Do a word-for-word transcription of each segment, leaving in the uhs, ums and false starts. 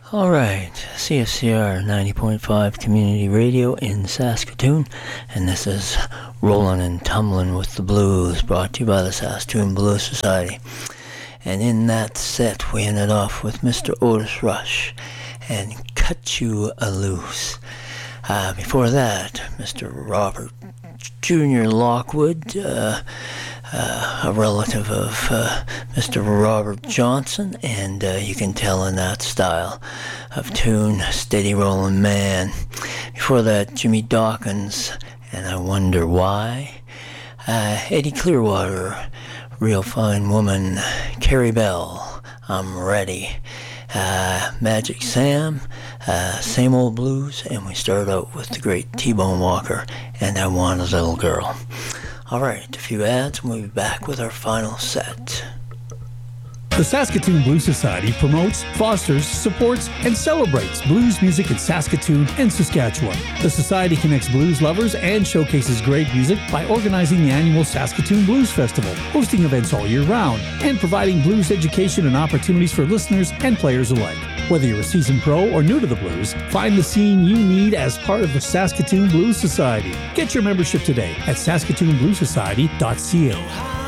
All right, C F C R ninety point five Community Radio in Saskatoon, and this is Rollin' and Tumblin' with the Blues, brought to you by the Saskatoon Blues Society. And in that set, we ended off with Mister Otis Rush and Cut You a Loose. Uh, before that, Mister Robert Junior Lockwood, uh, uh, a relative of uh, Mister Robert Johnson, and uh, you can tell in that style of tune, Steady Rollin' Man. Before that, Jimmy Dawkins, and I Wonder Why. Uh, Eddie Clearwater, Real Fine Woman. Carrie Bell, I'm Ready. Uh, Magic Sam, uh, Same Old Blues, and we start out with the great T-Bone Walker, and I Want a Little Girl. All right, a few ads, and we'll be back with our final set. The Saskatoon Blues Society promotes, fosters, supports, and celebrates blues music in Saskatoon and Saskatchewan. The Society connects blues lovers and showcases great music by organizing the annual Saskatoon Blues Festival, hosting events all year round, and providing blues education and opportunities for listeners and players alike. Whether you're a seasoned pro or new to the blues, find the scene you need as part of the Saskatoon Blues Society. Get your membership today at saskatoon blues society dot c a.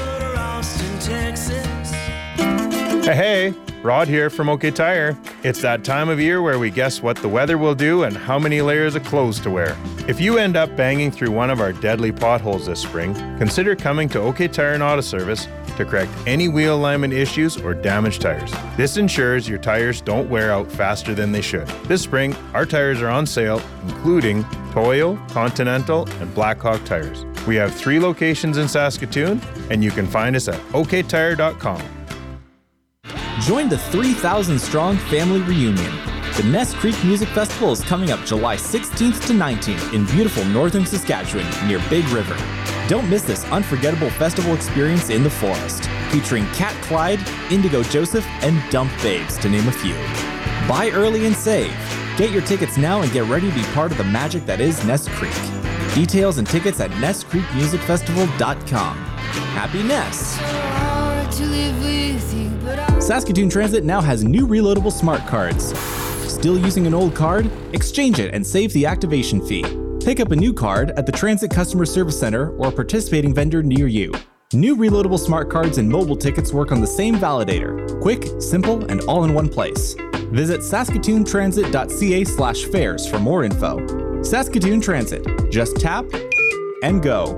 Hey, hey, Rod here from OK Tire. It's that time of year where we guess what the weather will do and how many layers of clothes to wear. If you end up banging through one of our deadly potholes this spring, consider coming to OK Tire and Auto Service to correct any wheel alignment issues or damaged tires. This ensures your tires don't wear out faster than they should. This spring, our tires are on sale, including Toyo, Continental, and Blackhawk tires. We have three locations in Saskatoon, and you can find us at o k tire dot com. Join the three thousand strong family reunion. The Ness Creek Music Festival is coming up July sixteenth to nineteenth in beautiful northern Saskatchewan near Big River. Don't miss this unforgettable festival experience in the forest, featuring Cat Clyde, Indigo Joseph, and Dump Babes, to name a few. Buy early and save. Get your tickets now and get ready to be part of the magic that is Ness Creek. Details and tickets at ness creek music festival dot com. Happy Ness! Saskatoon Transit now has new reloadable smart cards. Still using an old card? Exchange it and save the activation fee. Pick up a new card at the Transit Customer Service Center or a participating vendor near you. New reloadable smart cards and mobile tickets work on the same validator. Quick, simple, and all in one place. Visit saskatoon transit dot c a slash fares for more info. Saskatoon Transit. Just tap and go.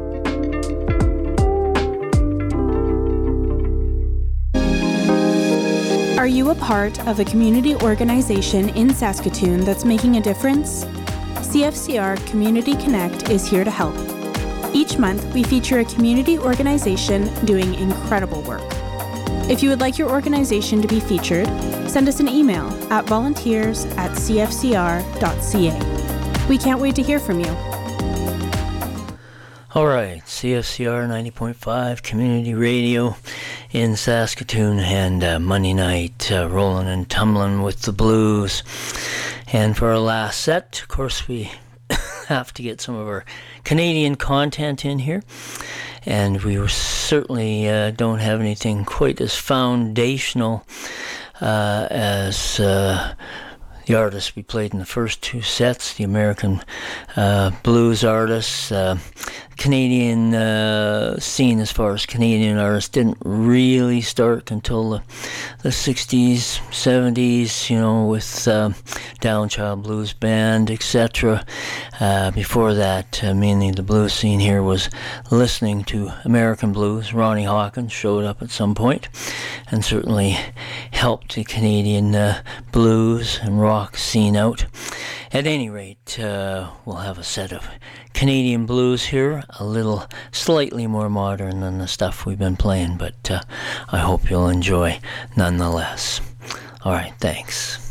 Are you a part of a community organization in Saskatoon that's making a difference? C F C R Community Connect is here to help. Each month, we feature a community organization doing incredible work. If you would like your organization to be featured, send us an email at volunteers at c f c r dot c a. We can't wait to hear from you. All right, C F C R ninety point five Community Radio in Saskatoon, and uh, Monday night, uh, Rollin' and Tumblin' with the Blues. And for our last set, of course, we have to get some of our Canadian content in here. And we certainly uh, don't have anything quite as foundational uh, as uh, the artists we played in the first two sets, the American uh, blues artists. Uh, Canadian uh, scene as far as Canadian artists didn't really start until the, the sixties, seventies, you know, with uh, Downchild Blues Band, et cetera. Uh, before that, uh, mainly the blues scene here was listening to American blues. Ronnie Hawkins showed up at some point and certainly helped the Canadian uh, blues and rock scene out. At any rate, uh, we'll have a set of Canadian blues here, a little slightly more modern than the stuff we've been playing, but uh, I hope you'll enjoy nonetheless. All right, thanks.